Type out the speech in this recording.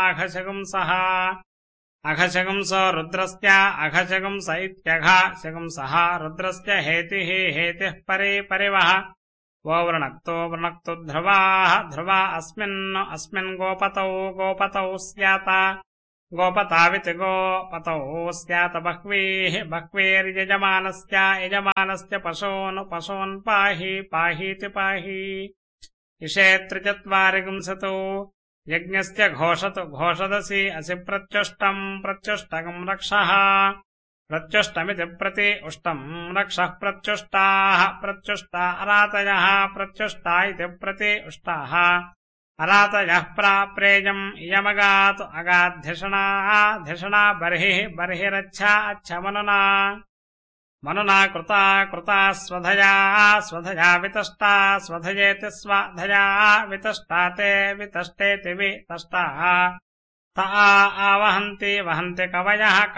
अघशगुंसः अघशगुंसो रुद्रस्य अघशगुंस इत्यघशगुंसः रुद्रस्य हेतिः हेतिः परे परिवः वो वृणक्तो वृणक्तु ध्रुवाः ध्रुवा अस्मिन् गोपतौ गोपतौ स्यात गोपताविति गोपतौ स्यात बह्वीः बह्वीर्यजमानस्य यजमानस्य पशून् पाहि पाहीति पाहि इषेत्रि गुंसतु यज्ञस्य घोषतु घोषदसि असि प्रत्युष्टम् प्रत्युष्टकम् रक्षः प्रत्युष्टमिति प्रति उष्टम् रक्षः प्रत्युष्टाः प्रत्युष्टा अरातयः प्रत्युष्टा इति प्रति उष्टाः अरातयः प्राप्रेयम् इयमगातु अगाद्धिषणा बर्हिः बर्हिरच्छा अच्छमनुना मनुना कृता कृता स्वधया वितष्टा स्वधयेति स्वधया वितष्टा ते वितष्टेति वितष्टाः ता आवहन्ति वहन्ति कवयः